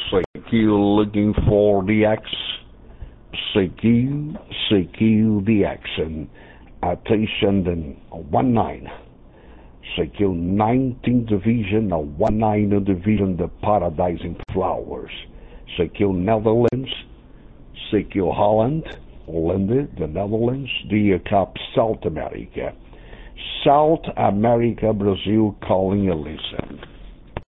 CQ looking for the X. CQ the X. And attention then 19. CQ 19th Division, 19th Division, the Paradising Flowers. CQ Netherlands, CQ Holland, the Netherlands, the Cup South America. South America, Brazil calling a listen.